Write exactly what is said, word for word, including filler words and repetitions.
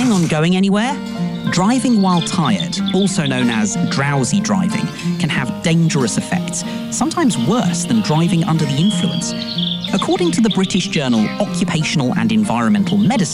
Planning on going anywhere? Driving while tired, also known as drowsy driving, can have dangerous effects, sometimes worse than driving under the influence. According to the British journal Occupational and Environmental Medicine,